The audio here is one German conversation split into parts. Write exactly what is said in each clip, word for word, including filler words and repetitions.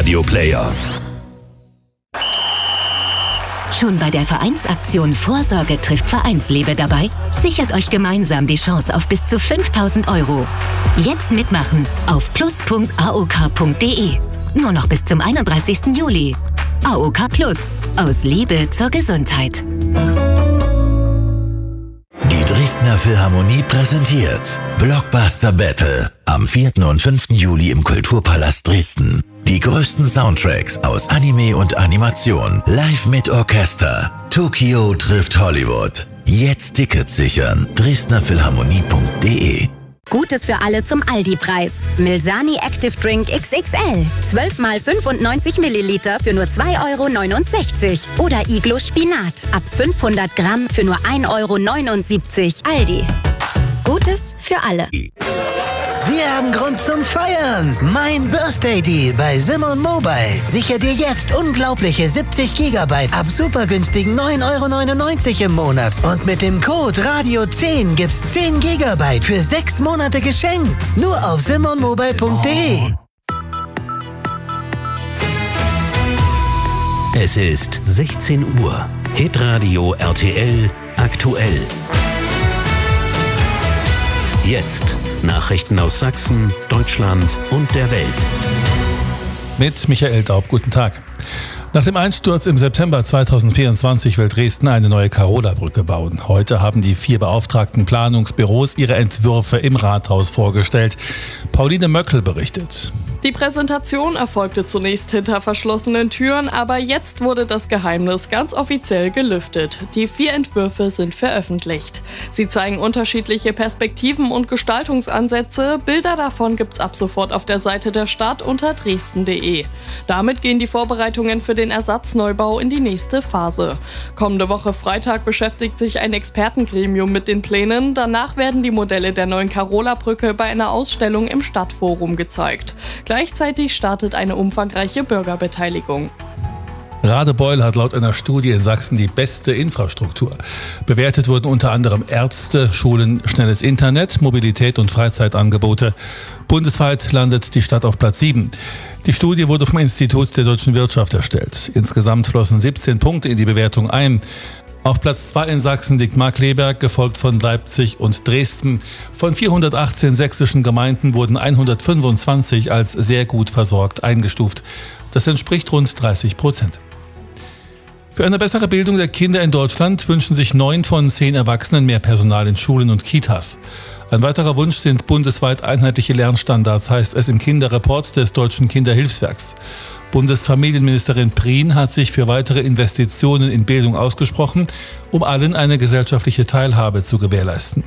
Radio-Player. Schon bei der Vereinsaktion Vorsorge trifft Vereinsliebe dabei? Sichert euch gemeinsam die Chance auf bis zu fünftausend Euro. Jetzt mitmachen auf plus punkt a o k punkt d e. Nur noch bis zum einunddreißigsten Juli. A O K Plus. Aus Liebe zur Gesundheit. Die Dresdner Philharmonie präsentiert Blockbuster Battle am vierten und fünften Juli im Kulturpalast Dresden. Die größten Soundtracks aus Anime und Animation, live mit Orchester. Tokio trifft Hollywood. Jetzt Tickets sichern. dresdner philharmonie punkt d e. Gutes für alle zum Aldi-Preis. Milsani Active Drink X X L. zwölf mal fünfundneunzig Milliliter für nur zwei Euro neunundsechzig. Oder Iglo Spinat. Ab fünfhundert Gramm für nur ein Euro neunundsiebzig. Aldi. Gutes für alle. Wir haben Grund zum Feiern. Mein Birthday Deal bei Simon Mobile. Sicher dir jetzt unglaubliche siebzig Gigabyte ab super günstigen neun Euro neunundneunzig im Monat. Und mit dem Code Radio zehn gibt's zehn Gigabyte für sechs Monate geschenkt. Nur auf simon mobile punkt d e. Es ist sechzehn Uhr. Hitradio R T L aktuell. Jetzt Nachrichten aus Sachsen, Deutschland und der Welt. Mit Michael Daub, guten Tag. Nach dem Einsturz im September zweitausendvierundzwanzig will Dresden eine neue Carola-Brücke bauen. Heute haben die vier beauftragten Planungsbüros ihre Entwürfe im Rathaus vorgestellt. Pauline Möckel berichtet. Die Präsentation erfolgte zunächst hinter verschlossenen Türen, aber jetzt wurde das Geheimnis ganz offiziell gelüftet. Die vier Entwürfe sind veröffentlicht. Sie zeigen unterschiedliche Perspektiven und Gestaltungsansätze. Bilder davon gibt's ab sofort auf der Seite der Stadt unter dresden punkt d e. Damit gehen die Vorbereitungen für den Ersatzneubau in die nächste Phase. Kommende Woche Freitag beschäftigt sich ein Expertengremium mit den Plänen. Danach werden die Modelle der neuen Carola-Brücke bei einer Ausstellung im Stadtforum gezeigt. Gleichzeitig startet eine umfangreiche Bürgerbeteiligung. Radebeul hat laut einer Studie in Sachsen die beste Infrastruktur. Bewertet wurden unter anderem Ärzte, Schulen, schnelles Internet, Mobilität und Freizeitangebote. Bundesweit landet die Stadt auf Platz sieben. Die Studie wurde vom Institut der deutschen Wirtschaft erstellt. Insgesamt flossen siebzehn Punkte in die Bewertung ein. Auf Platz zwei in Sachsen liegt Markkleeberg, gefolgt von Leipzig und Dresden. Von vierhundertachtzehn sächsischen Gemeinden wurden hundertfünfundzwanzig als sehr gut versorgt eingestuft. Das entspricht rund dreißig Prozent. Für eine bessere Bildung der Kinder in Deutschland wünschen sich neun von zehn Erwachsenen mehr Personal in Schulen und Kitas. Ein weiterer Wunsch sind bundesweit einheitliche Lernstandards, heißt es im Kinderreport des Deutschen Kinderhilfswerks. Bundesfamilienministerin Prien hat sich für weitere Investitionen in Bildung ausgesprochen, um allen eine gesellschaftliche Teilhabe zu gewährleisten.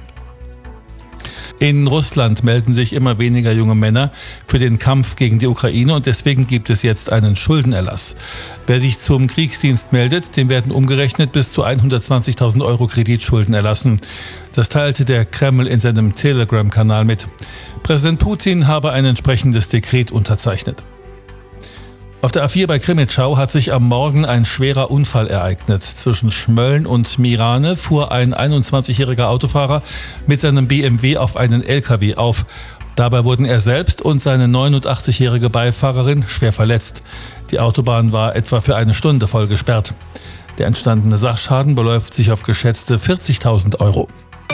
In Russland melden sich immer weniger junge Männer für den Kampf gegen die Ukraine und deswegen gibt es jetzt einen Schuldenerlass. Wer sich zum Kriegsdienst meldet, dem werden umgerechnet bis zu hundertzwanzigtausend Euro Kreditschulden erlassen. Das teilte der Kreml in seinem Telegram-Kanal mit. Präsident Putin habe ein entsprechendes Dekret unterzeichnet. Auf der A vier bei Krimitschau hat sich am Morgen ein schwerer Unfall ereignet. Zwischen Schmölln und Mirane fuhr ein einundzwanzigjähriger Autofahrer mit seinem B M W auf einen L K W auf. Dabei wurden er selbst und seine neunundachtzigjährige Beifahrerin schwer verletzt. Die Autobahn war etwa für eine Stunde voll gesperrt. Der entstandene Sachschaden beläuft sich auf geschätzte vierzigtausend Euro.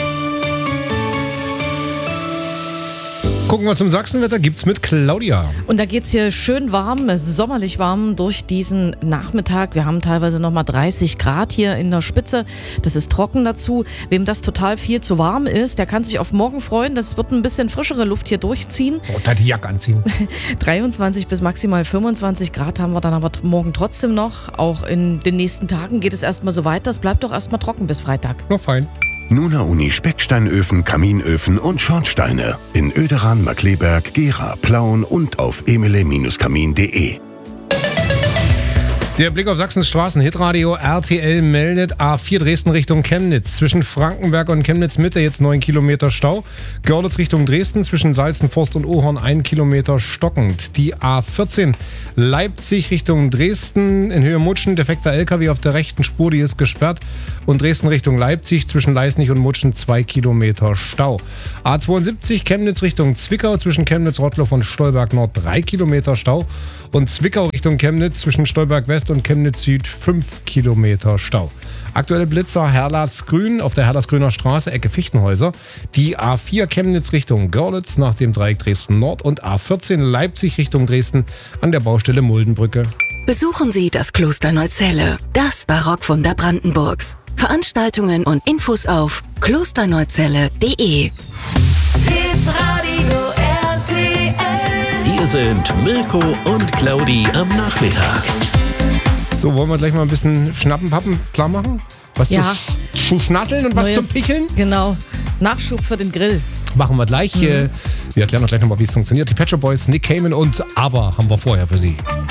Gucken wir zum Sachsenwetter, gibt's mit Claudia. Und da geht's hier schön warm, sommerlich warm durch diesen Nachmittag. Wir haben teilweise nochmal dreißig Grad hier in der Spitze. Das ist trocken dazu. Wem das total viel zu warm ist, der kann sich auf morgen freuen. Das wird ein bisschen frischere Luft hier durchziehen. Oh, da die Jacke anziehen. dreiundzwanzig bis maximal fünfundzwanzig Grad haben wir dann aber morgen trotzdem noch. Auch in den nächsten Tagen geht es erstmal so weiter. Es bleibt doch erstmal trocken bis Freitag. Noch fein. Nuna Uni Specksteinöfen, Kaminöfen und Schornsteine in Oederan, Markkleeberg, Gera, Plauen und auf emile Bindestrich kamin punkt de. Der Blick auf Sachsens Straßen, Hitradio R T L meldet A vier Dresden Richtung Chemnitz. Zwischen Frankenberg und Chemnitz Mitte jetzt neun Kilometer Stau. Görlitz Richtung Dresden zwischen Salzenforst und Ohorn ein Kilometer stockend. Die A vierzehn Leipzig Richtung Dresden in Höhe Mutschen. Defekter L K W auf der rechten Spur, die ist gesperrt. Und Dresden Richtung Leipzig zwischen Leisnig und Mutschen zwei Kilometer Stau. A zweiundsiebzig Chemnitz Richtung Zwickau zwischen Chemnitz, Rottloff und Stolberg Nord drei Kilometer Stau. Und Zwickau Richtung Chemnitz zwischen Stolberg West und Chemnitz Süd fünf Kilometer Stau. Aktuelle Blitzer Herlatsgrün auf der Herlatsgrüner Straße, Ecke Fichtenhäuser. Die A vier Chemnitz Richtung Görlitz nach dem Dreieck Dresden Nord und A vierzehn Leipzig Richtung Dresden an der Baustelle Muldenbrücke. Besuchen Sie das Kloster Neuzelle, das Barockwunder Brandenburgs. Veranstaltungen und Infos auf klosterneuzelle punkt de. Hier sind Mirko und Claudi am Nachmittag. So, wollen wir gleich mal ein bisschen Schnappen, Pappen klar machen? Was Ja. zu schnasseln und was Neues- zum Pickeln? Genau. Nachschub für den Grill. Machen wir gleich. Mhm. Äh, Wir erklären euch gleich nochmal, wie es funktioniert. Die Pet Shop Boys, Nick Cayman und Aber haben wir vorher für Sie.